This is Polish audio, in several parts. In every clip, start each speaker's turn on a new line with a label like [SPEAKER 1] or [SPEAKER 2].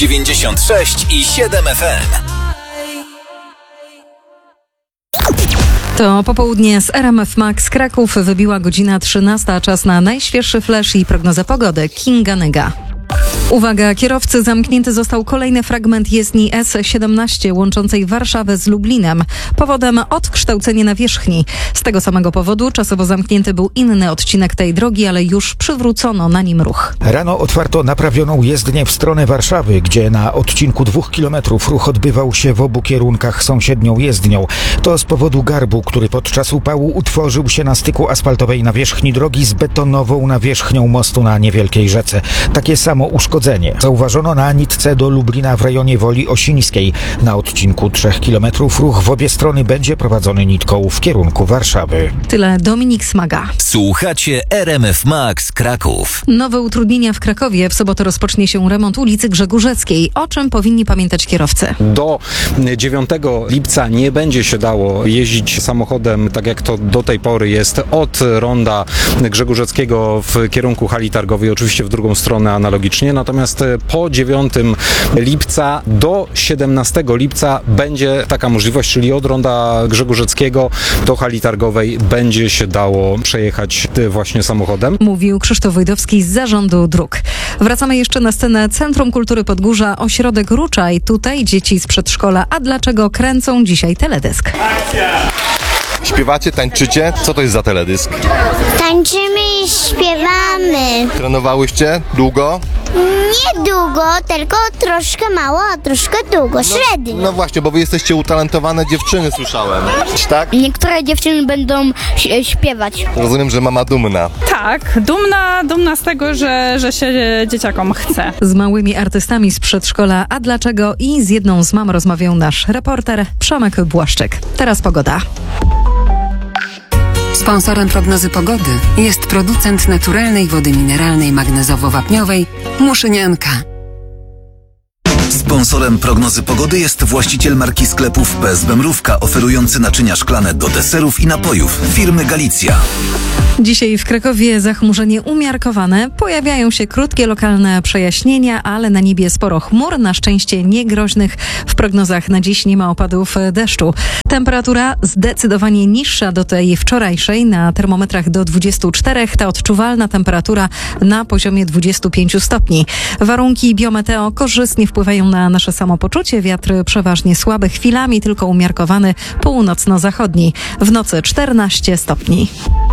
[SPEAKER 1] 96,7 FM.
[SPEAKER 2] To popołudnie z RMF Max Kraków. Wybiła godzina 13, czas na najświeższy flash i prognozę pogody. Kinga Nyga. Uwaga, kierowcy, zamknięty został kolejny fragment jezdni S17 łączącej Warszawę z Lublinem. Powodem odkształcenie nawierzchni. Z tego samego powodu czasowo zamknięty był inny odcinek tej drogi, ale już przywrócono na nim ruch.
[SPEAKER 3] Rano otwarto naprawioną jezdnię w stronę Warszawy, gdzie na odcinku 2 kilometrów ruch odbywał się w obu kierunkach sąsiednią jezdnią. To z powodu garbu, który podczas upału utworzył się na styku asfaltowej nawierzchni drogi z betonową nawierzchnią mostu na niewielkiej rzece. Takie samo uszkodzenie zauważono na nitce do Lublina w rejonie Woli Osińskiej. Na odcinku 3 kilometrów ruch w obie strony będzie prowadzony nitką w kierunku Warszawy.
[SPEAKER 2] Tyle Dominik Smaga.
[SPEAKER 1] Słuchacie RMF Max Kraków.
[SPEAKER 2] Nowe utrudnienia w Krakowie. W sobotę rozpocznie się remont ulicy Grzegórzeckiej. O czym powinni pamiętać kierowcy?
[SPEAKER 4] Do 9 lipca nie będzie się dało jeździć samochodem, tak jak to do tej pory jest, od ronda Grzegórzeckiego w kierunku hali targowej, oczywiście w drugą stronę analogicznie. Natomiast po 9 lipca do 17 lipca będzie taka możliwość, czyli od ronda Grzegórzeckiego do hali targowej będzie się dało przejechać właśnie samochodem.
[SPEAKER 2] Mówił Krzysztof Wojdowski z Zarządu Dróg. Wracamy jeszcze na scenę Centrum Kultury Podgórza, ośrodek Ruczaj. Tutaj dzieci z przedszkola. A dlaczego kręcą dzisiaj teledysk?
[SPEAKER 5] Śpiewacie, tańczycie? Co to jest za teledysk?
[SPEAKER 6] Tańczymy i śpiewamy.
[SPEAKER 5] Trenowałyście długo?
[SPEAKER 6] Nie długo, tylko troszkę mało, a troszkę długo, średnio.
[SPEAKER 5] No właśnie, bo wy jesteście utalentowane dziewczyny, słyszałem. Tak?
[SPEAKER 6] Niektóre dziewczyny będą śpiewać.
[SPEAKER 5] Rozumiem, że mama dumna.
[SPEAKER 7] Tak, dumna z tego, że się dzieciakom chce.
[SPEAKER 2] Z małymi artystami z przedszkola. A dlaczego? I z jedną z mam rozmawiał nasz reporter Przemek Błaszczyk. Teraz pogoda.
[SPEAKER 8] Sponsorem prognozy pogody jest producent naturalnej wody mineralnej magnezowo-wapniowej Muszynianka.
[SPEAKER 1] Sponsorem prognozy pogody jest właściciel marki sklepów PSB Mrówka, oferujący naczynia szklane do deserów i napojów firmy Galicja.
[SPEAKER 2] Dzisiaj w Krakowie zachmurzenie umiarkowane. Pojawiają się krótkie lokalne przejaśnienia, ale na niebie sporo chmur, na szczęście niegroźnych. W prognozach na dziś nie ma opadów deszczu. Temperatura zdecydowanie niższa do tej wczorajszej, na termometrach do 24. Ta odczuwalna temperatura na poziomie 25 stopni. Warunki biometeo korzystnie wpływają na nasze samopoczucie. Wiatr przeważnie słaby, chwilami tylko umiarkowany, północno-zachodni. W nocy 14 stopni.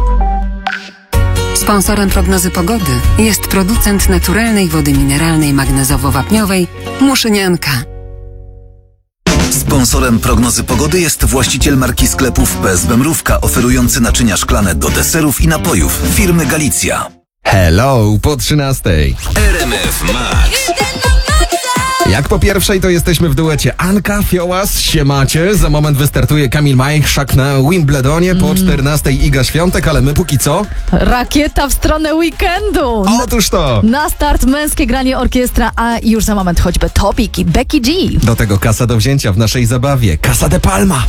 [SPEAKER 8] Sponsorem prognozy pogody jest producent naturalnej wody mineralnej magnezowo-wapniowej Muszynianka.
[SPEAKER 1] Sponsorem prognozy pogody jest właściciel marki sklepów PSB Mrówka, oferujący naczynia szklane do deserów i napojów firmy Galicja.
[SPEAKER 9] Hello, po 13.
[SPEAKER 1] RMF Max.
[SPEAKER 9] Jak po pierwszej, to jesteśmy w duecie Anka, Fiołas, siemacie. Za moment wystartuje Kamil Majchrzak na Wimbledonie, po 14 Iga Świątek, ale my póki co...
[SPEAKER 10] Rakieta w stronę weekendu!
[SPEAKER 9] Otóż to!
[SPEAKER 10] Na start męskie granie orkiestra, a już za moment choćby Topik i Becky G.
[SPEAKER 9] Do tego kasa do wzięcia w naszej zabawie. Casa de Palma!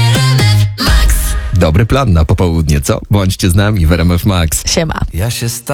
[SPEAKER 9] Dobry plan na popołudnie, co? Bądźcie z nami w RMF Max.
[SPEAKER 10] Siema.
[SPEAKER 11] Ja się